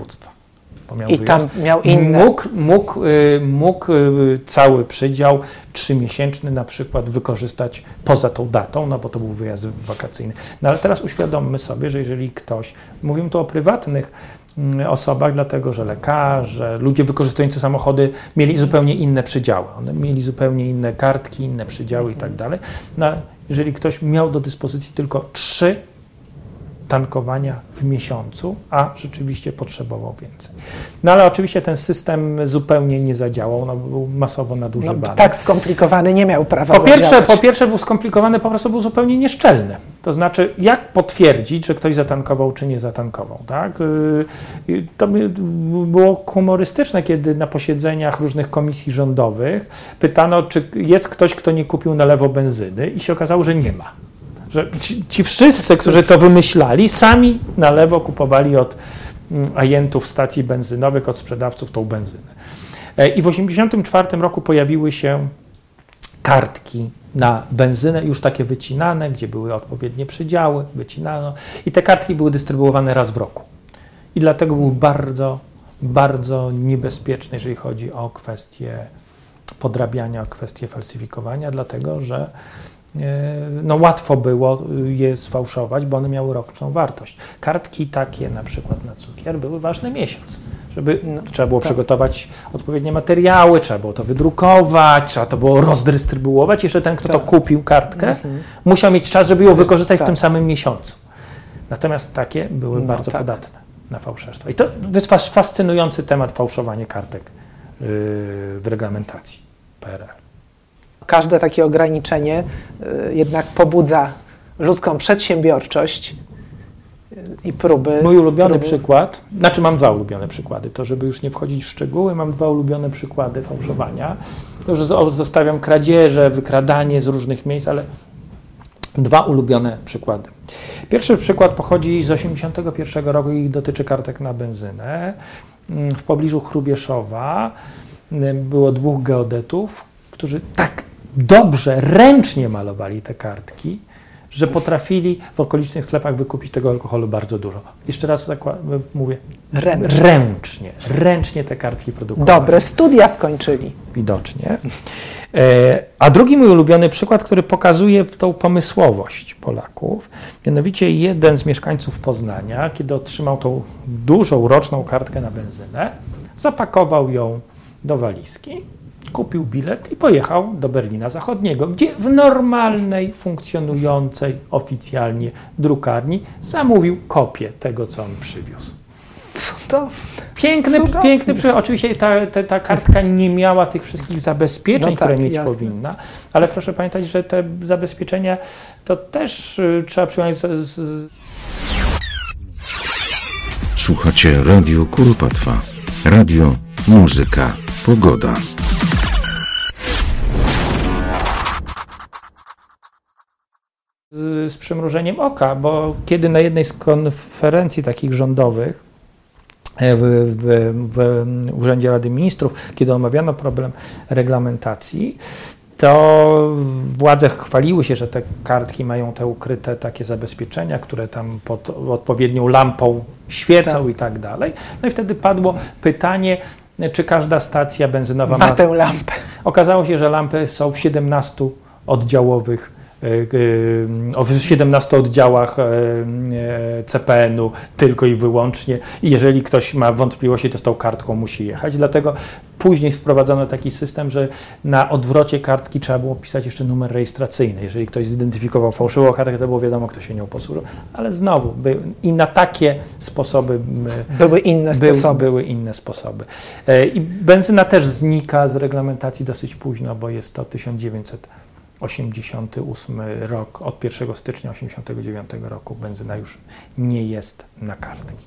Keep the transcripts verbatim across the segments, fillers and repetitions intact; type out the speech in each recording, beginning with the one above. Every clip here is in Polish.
dowództwa. Miał I tam miał inne. Mógł, mógł, mógł cały przydział trzymiesięczny na przykład wykorzystać poza tą datą, no bo to był wyjazd wakacyjny. No ale teraz uświadommy sobie, że jeżeli ktoś, mówimy tu o prywatnych osobach, dlatego że lekarze, ludzie wykorzystujący samochody mieli zupełnie inne przydziały. One mieli zupełnie inne kartki, inne przydziały i tak dalej. No, jeżeli ktoś miał do dyspozycji tylko trzy tankowania w miesiącu, a rzeczywiście potrzebował więcej. No ale oczywiście ten system zupełnie nie zadziałał, no, był masowo nadużywany. No, tak skomplikowany nie miał prawa po pierwsze, zadziałać. po pierwsze był skomplikowany, po prostu był zupełnie nieszczelny. To znaczy, jak potwierdzić, że ktoś zatankował, czy nie zatankował, tak? To było humorystyczne, kiedy na posiedzeniach różnych komisji rządowych pytano, czy jest ktoś, kto nie kupił na lewo benzyny i się okazało, że nie ma. Że ci, ci wszyscy, którzy to wymyślali, sami na lewo kupowali od agentów stacji benzynowych, od sprzedawców tą benzynę. I w tysiąc dziewięćset osiemdziesiątym czwartym roku pojawiły się kartki na benzynę, już takie wycinane, gdzie były odpowiednie przydziały, wycinano i te kartki były dystrybuowane raz w roku. I dlatego był bardzo, bardzo niebezpieczny, jeżeli chodzi o kwestie podrabiania, o kwestie falsyfikowania, dlatego że no łatwo było je sfałszować, bo one miały roczną wartość. Kartki takie na przykład na cukier były ważny miesiąc, żeby no, trzeba było tak. przygotować odpowiednie materiały, trzeba było to wydrukować, trzeba to było rozdystrybuować. Jeszcze ten, kto tak. to kupił kartkę, mhm. musiał mieć czas, żeby ją wykorzystać tak. w tym samym miesiącu. Natomiast takie były no, bardzo tak. podatne na fałszerstwo. I to jest fascynujący temat, fałszowanie kartek yy, w reglamentacji P R L. Każde takie ograniczenie y, jednak pobudza ludzką przedsiębiorczość y, i próby... Mój ulubiony próby... przykład, znaczy mam dwa ulubione przykłady, to żeby już nie wchodzić w szczegóły, mam dwa ulubione przykłady fałszowania. To, że zostawiam kradzieże, wykradanie z różnych miejsc, ale dwa ulubione przykłady. Pierwszy przykład pochodzi z tysiąc dziewięćset osiemdziesiątego pierwszego roku i dotyczy kartek na benzynę. W pobliżu Chrubieszowa było dwóch geodetów, którzy tak dobrze, ręcznie malowali te kartki, że potrafili w okolicznych sklepach wykupić tego alkoholu bardzo dużo. Jeszcze raz tak mówię, ręcznie. ręcznie, ręcznie te kartki produkowali. Dobre studia skończyli. Widocznie. A drugi mój ulubiony przykład, który pokazuje tą pomysłowość Polaków, mianowicie jeden z mieszkańców Poznania, kiedy otrzymał tą dużą roczną kartkę na benzynę, zapakował ją do walizki, kupił bilet i pojechał do Berlina Zachodniego, gdzie w normalnej, funkcjonującej oficjalnie drukarni zamówił kopię tego, co on przywiózł. Cudowne. Piękny, Cudowne. piękny przykład. Oczywiście ta, ta, ta kartka nie miała tych wszystkich zabezpieczeń, no tak, które mieć jasne. powinna, ale proszę pamiętać, że te zabezpieczenia to też y, trzeba przyjąć z, z... Słuchacie Radio Kuropatwa. Radio, muzyka, pogoda. Z, z przymrużeniem oka, bo kiedy na jednej z konferencji takich rządowych w, w, w Urzędzie Rady Ministrów, kiedy omawiano problem reglamentacji, to władze chwaliły się, że te kartki mają te ukryte takie zabezpieczenia, które tam pod odpowiednią lampą świecą tak. i tak dalej. No i wtedy padło pytanie, czy każda stacja benzynowa ma, ma tę lampę. Okazało się, że lampy są w siedemnastu oddziałowych w siedemnastu oddziałach C P N u tylko i wyłącznie. I jeżeli ktoś ma wątpliwości, to z tą kartką musi jechać. Dlatego później wprowadzono taki system, że na odwrocie kartki trzeba było pisać jeszcze numer rejestracyjny. Jeżeli ktoś zidentyfikował fałszywą kartkę, to było wiadomo, kto się nią posłużył. Ale znowu, by, i na takie sposoby były inne by, sposoby. Były inne sposoby. I benzyna też znika z reglamentacji dosyć późno, bo jest to tysiąc dziewięćset osiemdziesiąty ósmy rok, od pierwszego stycznia tysiąc dziewięćset osiemdziesiątego dziewiątego roku benzyna już nie jest na kartki.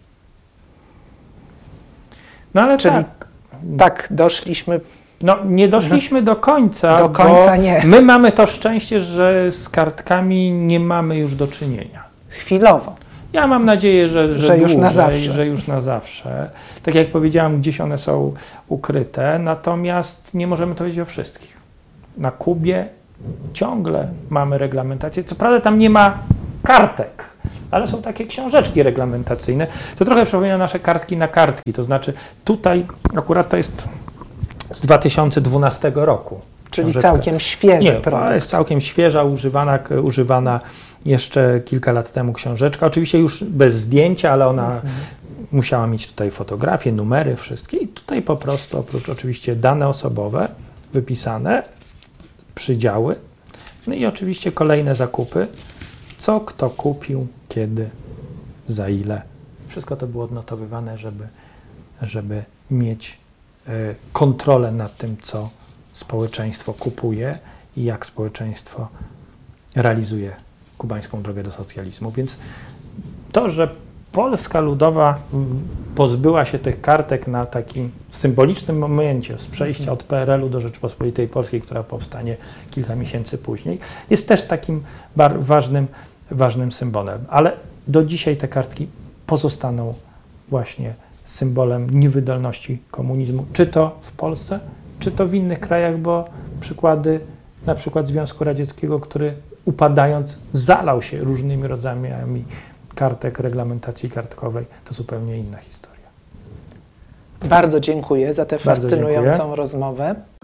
No ale Czyli tak, tak doszliśmy... No nie doszliśmy do końca, do końca bo nie. My mamy to szczęście, że z kartkami nie mamy już do czynienia. Chwilowo. Ja mam nadzieję, że, że, że, już, dłużej, na zawsze. że już na zawsze. Tak jak powiedziałam, gdzieś one są ukryte, natomiast nie możemy to wiedzieć o wszystkich. Na Kubie ciągle mamy reglamentację. Co prawda tam nie ma kartek, ale są takie książeczki reglamentacyjne. To trochę przypomina nasze kartki na kartki, to znaczy tutaj akurat to jest z dwa tysiące dwunastego roku. Czyli książeczka. całkiem świeży Nie, produkt. to jest całkiem świeża, używana, używana jeszcze kilka lat temu książeczka. Oczywiście już bez zdjęcia, ale ona mhm. musiała mieć tutaj fotografie, numery, wszystkie i tutaj po prostu oprócz oczywiście dane osobowe wypisane, przydziały, no i oczywiście kolejne zakupy, co kto kupił, kiedy, za ile. Wszystko to było odnotowywane, żeby, żeby mieć y, kontrolę nad tym, co społeczeństwo kupuje i jak społeczeństwo realizuje kubańską drogę do socjalizmu. Więc to, że Polska Ludowa pozbyła się tych kartek na takim symbolicznym momencie z przejścia od P R L u do Rzeczypospolitej Polskiej, która powstanie kilka miesięcy później, jest też takim bar- ważnym, ważnym symbolem. Ale do dzisiaj te kartki pozostaną właśnie symbolem niewydolności komunizmu, czy to w Polsce, czy to w innych krajach, bo przykłady na przykład Związku Radzieckiego, który upadając zalał się różnymi rodzajami kartek reglamentacji kartkowej, to zupełnie inna historia. Bardzo dziękuję za tę Bardzo fascynującą dziękuję. rozmowę.